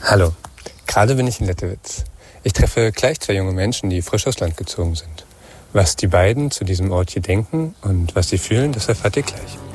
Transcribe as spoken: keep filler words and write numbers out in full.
Hallo, gerade bin ich in Lettewitz. Ich treffe gleich zwei junge Menschen, die frisch aus Land gezogen sind. Was die beiden zu diesem Ort hier denken und was sie fühlen, das erfahrt ihr gleich.